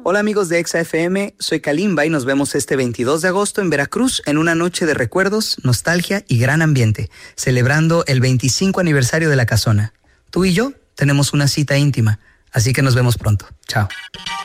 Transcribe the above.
Hola amigos de Exa FM, soy Kalimba y nos vemos este 22 de agosto en Veracruz en una noche de recuerdos, nostalgia y gran ambiente, celebrando el 25 aniversario de La Casona. Tú y yo tenemos una cita íntima, así que nos vemos pronto. Chao.